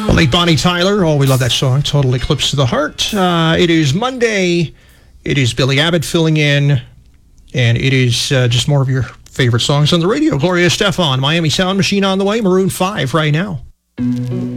Late Bonnie Tyler. Oh, we love that song. Total Eclipse of the Heart. It is Monday. It is Billy Abbott filling in. And it is just more of your favorite songs on the radio. Gloria Estefan, Miami Sound Machine on the way. Maroon 5 right now.